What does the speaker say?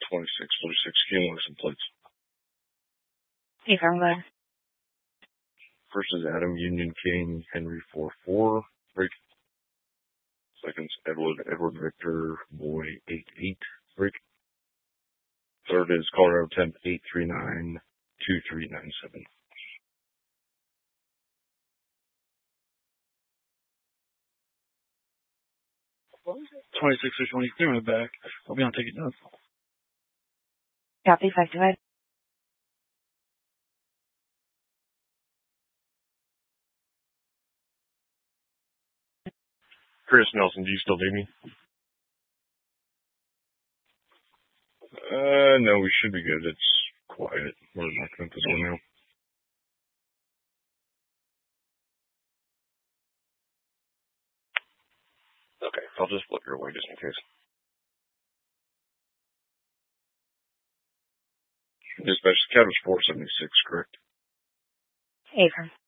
2646 kilo license plates. Hey, from there. First is Adam Union King Henry 44 break. Second's Edward Victor Boy 88 break. Third is Colorado Temp 839 2397. 26 or 20, clear my back. I'll be on ticket now. Copy, 528. Chris Nelson, do you still need me? No, we should be good. It's quiet. We're knocking at this one now. Okay, I'll just flip your way just in case. Dispatch, the CAD was 476, correct? Hey, from